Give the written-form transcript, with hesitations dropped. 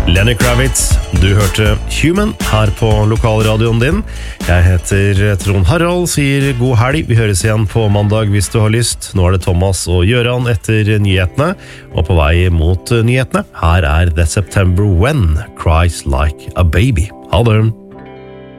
Lenny Kravitz, du hørte Human her på lokalradioen din. Jeg heter Trond Harald, sier god helg. Vi høres igjen på mandag hvis du har lyst. Nå det Thomas og Gjøran etter nyhetene, og på vei mot nyhetene. Her The September When Cries Like a Baby. Ha det!